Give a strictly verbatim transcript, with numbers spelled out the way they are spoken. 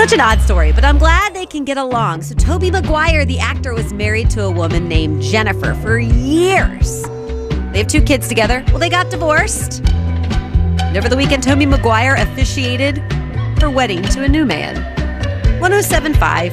Such an odd story, but I'm glad they can get along. So Tobey Maguire, the actor, was married to a woman named Jennifer for years. They have two kids together. Well, they got divorced. And over the weekend, Tobey Maguire officiated her wedding to a new man. one oh seven point five